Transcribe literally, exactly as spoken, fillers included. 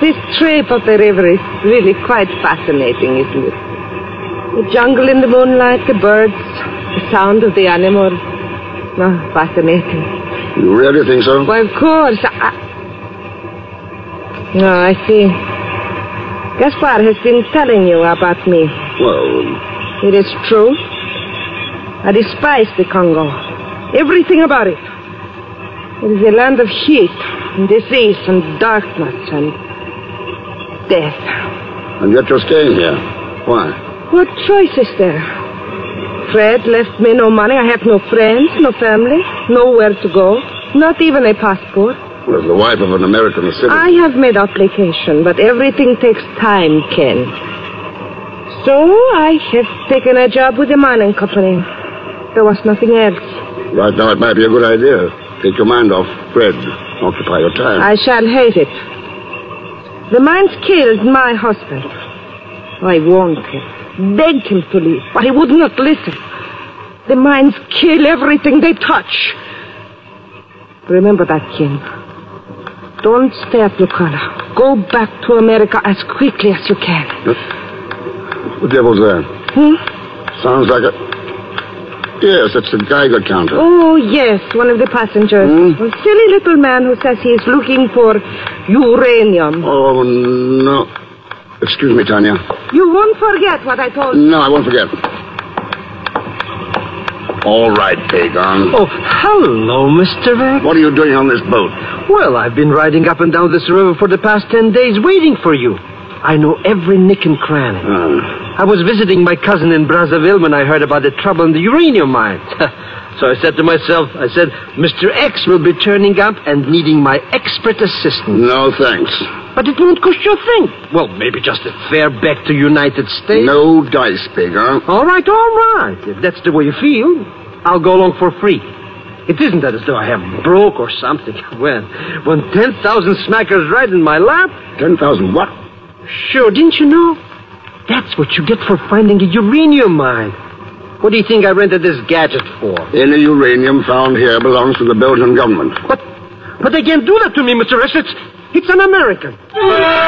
this trip up the river is really quite fascinating, isn't it? The jungle in the moonlight, the birds, the sound of the animals. Oh, fascinating. You really think so? Why, of course. I... No, I see. Gaspar has been telling you about me. Well... It is true. I despise the Congo. Everything about it. It is a land of heat, and disease, and darkness, and death. And yet you're staying here. Why? What choice is there? Fred left me no money. I have no friends, no family, nowhere to go, not even a passport. Well, as the wife of an American citizen... I have made application, but everything takes time, Ken. So I have taken a job with the mining company. There was nothing else. Right now it might be a good idea. Take your mind off Fred. Occupy your time. I shall hate it. The mines killed my husband. I warned him, begged him to leave, but he would not listen. The mines kill everything they touch. Remember that, Kim. Don't stay at Lucana. Go back to America as quickly as you can. What the devil's that? Hmm? Sounds like a... Yes, it's the Geiger counter. Oh, yes, one of the passengers. Hmm? A silly little man who says he is looking for uranium. Oh, no. Excuse me, Tanya. You won't forget what I told you. No, I won't forget. All right, Pagon. Oh, hello, Mister Vex. What are you doing on this boat? Well, I've been riding up and down this river for the past ten days waiting for you. I know every nick and cranny. Uh, I was visiting my cousin in Brazzaville when I heard about the trouble in the uranium mines. So I said to myself, I said, Mister X will be turning up and needing my expert assistance. no, thanks. But it won't cost you a thing. Well, maybe just a fare back to United States. No dice, Pagon. All right, all right. If that's the way you feel, I'll go along for free. It isn't that as though I have broke or something. When, when ten thousand smackers ride in my lap... Ten thousand what? Sure, didn't you know? That's what you get for finding a uranium mine. What do you think I rented this gadget for? Any uranium found here belongs to the Belgian government. But, but they can't do that to me, Mister X. It's, it's an American.